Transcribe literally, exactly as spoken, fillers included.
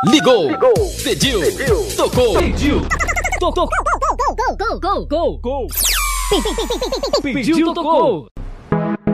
Ligou, Ligou. Pediu, Pediu. Tocou, Pediu, Tocou, Gol, gol, gol, gol, gol, gol, Pediu, tocou.